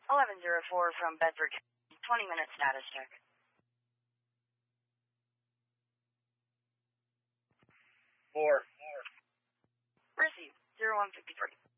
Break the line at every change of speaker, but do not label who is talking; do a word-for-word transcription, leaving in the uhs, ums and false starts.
eleven oh four from Bedford, twenty minute status check.
Four.
Received, zero one fifty-three.